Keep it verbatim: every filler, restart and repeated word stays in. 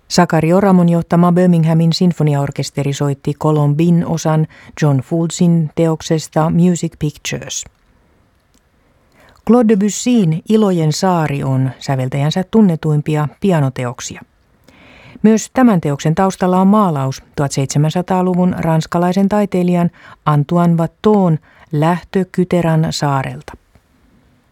Sakari Oramon johtama Birminghamin sinfoniaorkesteri soitti Colombin osan John Fouldesin teoksesta Music Pictures. Claude Debussyn Ilojen saari on säveltäjänsä tunnetuimpia pianoteoksia. Myös tämän teoksen taustalla on maalaus tuhatseitsemänsataaluvun ranskalaisen taiteilijan Antoine Watteaun Lähtö Kyteran saarelta.